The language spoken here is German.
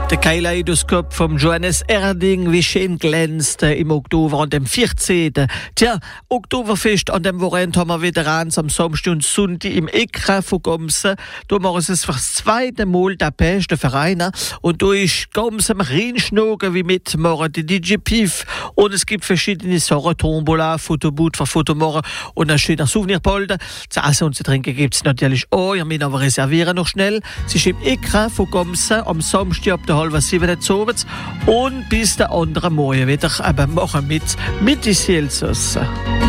Der Kaleidoskop vom Johannes Erding, wie schön glänzt im Oktober an dem 14. Tja, Oktoberfest an dem Wochenende haben wir Veterans am Samstag und Sonntag im Ekra von Gomsen. Da machen sie es für das zweite Mal der beste Verein. Und da ist Gomsen reinschnogen wie mitmachen, die DJ Piff. Und es gibt verschiedene Sachen, Tombola, Fotoboot für Fotomachen und ein schöner Souvenirpolder. Zu essen und zu trinken gibt es natürlich auch. Ihr müsst aber reservieren noch schnell. Es ist im Ekra von Gomsen am Samstag ab der 6:30 Uhr und bis der andere Morgen wieder machen mit die Celsius.